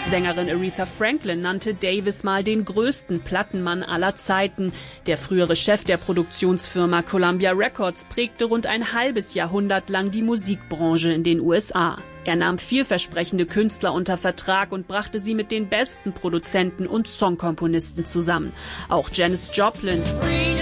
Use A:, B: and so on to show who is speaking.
A: Sängerin Aretha Franklin nannte Davis mal den größten Plattenmann aller Zeiten. Der frühere Chef der Produktionsfirma Columbia Records prägte rund ein halbes Jahrhundert lang die Musikbranche in den USA. Er nahm vielversprechende Künstler unter Vertrag und brachte sie mit den besten Produzenten und Songkomponisten zusammen. Auch Janis Joplin